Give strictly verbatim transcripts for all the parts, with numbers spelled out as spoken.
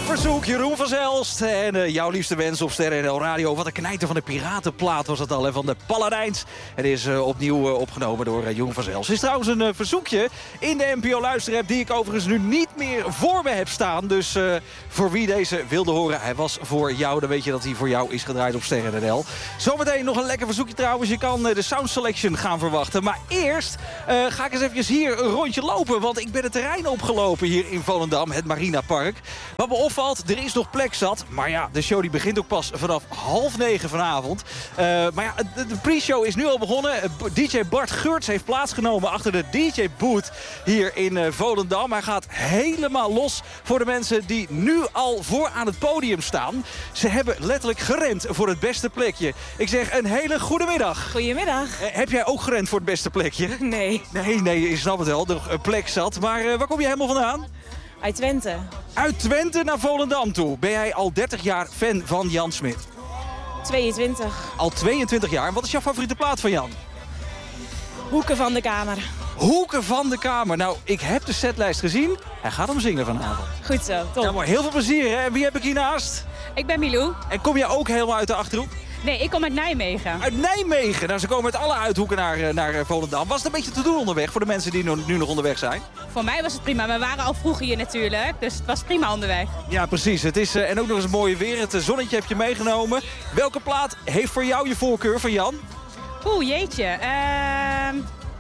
verzoek, Jeroen van Zelst. En uh, jouw liefste wens op Sterren N L Radio. Wat een knijter van de piratenplaat was dat al, hè, van de Paladijns. Het is uh, opnieuw uh, opgenomen door uh, Jeroen van Zelst. Het is trouwens een uh, verzoekje in de N P O luisterapp die ik overigens nu niet meer voor me heb staan. Dus uh, voor wie deze wilde horen, hij was voor jou. Dan weet je dat hij voor jou is gedraaid op Sterren N L. Zometeen nog een lekker verzoekje trouwens. Je kan uh, de Sound Selection gaan verwachten. Maar eerst uh, ga ik eens even hier een rondje lopen. Want ik ben het terrein opgelopen hier in Volendam, het Marina Park. Wat me opvalt, er is nog plek zat. Maar ja, de show die begint ook pas vanaf half negen vanavond. Uh, maar ja, de, de pre-show is nu al begonnen. D J Bart Geurts heeft plaatsgenomen achter de D J booth hier in uh, Volendam. Hij gaat helemaal los voor de mensen die nu al voor aan het podium staan. Ze hebben letterlijk gerend voor het beste plekje. Ik zeg een hele goede middag. Goedemiddag. Uh, heb jij ook gerend voor het beste plekje? Nee. Nee, nee, je snapt het wel. De plek zat. Maar uh, waar kom je helemaal vandaan? Uit Twente. Uit Twente naar Volendam toe. Ben jij al dertig jaar fan van Jan Smit? tweeëntwintig. Al tweeëntwintig jaar. Wat is jouw favoriete plaat van Jan? Hoeken van de kamer. Hoeken van de kamer. Nou, ik heb de setlijst gezien. Hij gaat hem zingen vanavond. Goed zo, top. Ja, maar heel veel plezier, hè? En wie heb ik hiernaast? Ik ben Milou. En kom jij ook helemaal uit de Achterhoek? Nee, ik kom uit Nijmegen. Uit Nijmegen. Nou, ze komen uit alle uithoeken naar, naar Volendam. Was het een beetje te doen onderweg voor de mensen die nu nog onderweg zijn? Voor mij was het prima. We waren al vroeg hier natuurlijk, dus het was prima onderweg. Ja, precies. Het is, uh, en ook nog eens een mooie weer. Het zonnetje heb je meegenomen. Welke plaat heeft voor jou je voorkeur van Jan? Oeh, jeetje. Ehm...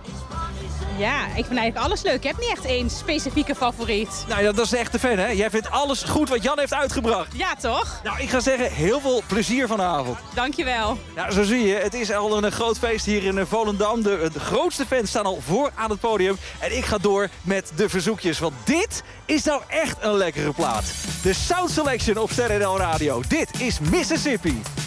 Ja, ik vind eigenlijk alles leuk. Ik heb niet echt één specifieke favoriet. Nou, dat is de echte fan, hè? Jij vindt alles goed wat Jan heeft uitgebracht. Ja, toch? Nou, ik ga zeggen, heel veel plezier vanavond. Dankjewel. Nou, zo zie je, het is al een groot feest hier in Volendam. De, de grootste fans staan al voor aan het podium. En ik ga door met de verzoekjes. Want dit is nou echt een lekkere plaat. De Sound Selection op Sterren N L Radio. Dit is Mississippi.